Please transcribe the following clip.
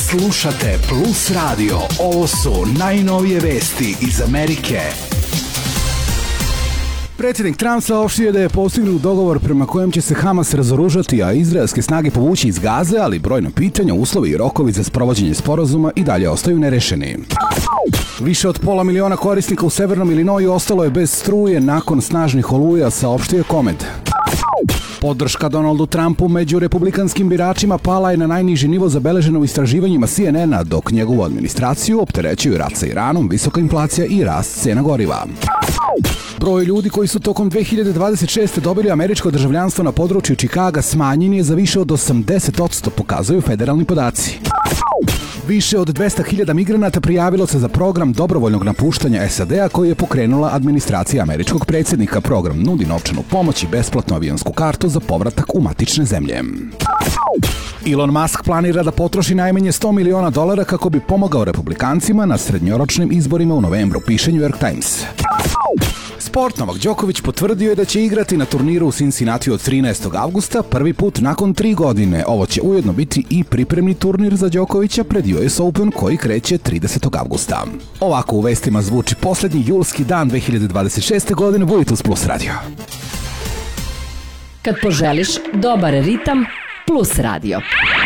Slušate Plus Radio. Ovo su najnovije vesti iz Amerike. Predsjednik Trump saopštio da je postignut dogovor prema kojem će se Hamas razoružati, a izraelske snage povući iz Gaze, ali brojna pitanja, uslovi i rokovi za sprovođenje sporazuma i dalje ostaju nerešeni. Više od 500.000 korisnika u severnom Illinoisu ostalo je bez struje nakon snažnih oluja, saopštio je Komed. Podrška Donaldu Trumpu među republikanskim biračima pala je na najniži nivo zabeleženo u istraživanjima CNN-a, dok njegovu administraciju opterećuju rat sa Iranom, visoka inflacija i rast cena goriva. Broj ljudi koji su tokom 2026. dobili američko državljanstvo na području Čikaga smanjen je za više od 80%, pokazuju federalni podaci. Više od 200.000 migranata prijavilo se za program dobrovoljnog napuštanja SAD-a koji je pokrenula administracija američkog predsjednika. Program nudi novčanu pomoć i besplatnu avionsku kartu za povratak u matične zemlje. Elon Musk planira da potroši najmanje $100 miliona kako bi pomogao republikancima na srednjoročnim izborima u novembru, piše New York Times. Sport. Novak Đoković potvrdio je da će igrati na turniru u Cincinnatiju od 13. avgusta, prvi put nakon 3 godine. Ovo će ujedno biti i pripremni turnir za Đokovića pred US Open koji kreće 30. avgusta. Ovako u vestima zvuči posljednji julski dan 2026. godine. Budite uz Plus Radio. Kad poželiš dobar ritam, Plus Radio.